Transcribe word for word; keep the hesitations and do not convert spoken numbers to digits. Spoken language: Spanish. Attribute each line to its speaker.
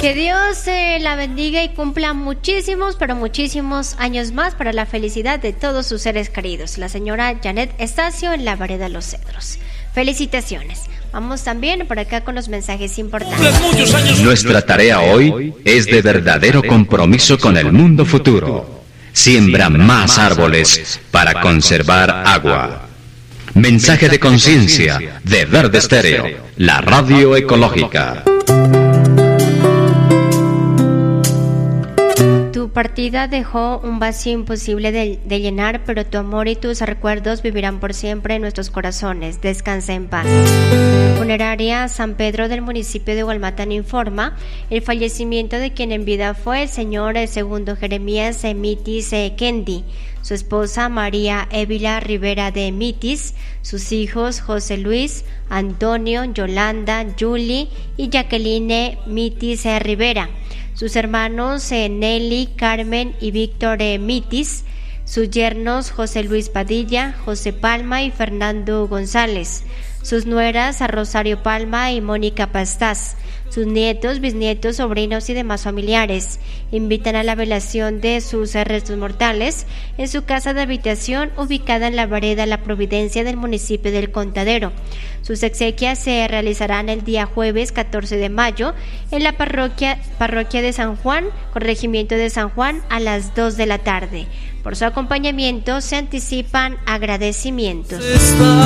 Speaker 1: Que Dios eh, la bendiga y cumpla muchísimos, pero muchísimos años más para la felicidad de todos sus seres queridos. La señora Janet Estacio en la Vereda Los Cedros. Felicitaciones. Vamos también por acá con los mensajes importantes.
Speaker 2: Nuestra tarea hoy es de verdadero compromiso con el mundo futuro. Siembra más árboles para conservar agua. Mensaje de conciencia de Verde Estéreo, la radio ecológica.
Speaker 1: Tu partida dejó un vacío imposible de, de llenar, pero tu amor y tus recuerdos vivirán por siempre en nuestros corazones. Descansa en paz. Funeraria San Pedro del municipio de Hualmatán informa el fallecimiento de quien en vida fue el señor el segundo Jeremías Emitis Kendi, su esposa María Évila Rivera de Emitis, sus hijos José Luis, Antonio, Yolanda, Julie y Jacqueline Mitis Rivera, sus hermanos eh, Nelly, Carmen y Víctor eh, Mitis, sus yernos José Luis Padilla, José Palma y Fernando González, sus nueras a Rosario Palma y Mónica Pastás, sus nietos, bisnietos, sobrinos y demás familiares. Invitan a la velación de sus restos mortales en su casa de habitación ubicada en la vereda La Providencia del municipio del Contadero. Sus exequias se realizarán el día jueves catorce de mayo en la parroquia, parroquia de San Juan, corregimiento de San Juan, a las dos de la tarde. Por su acompañamiento se anticipan agradecimientos.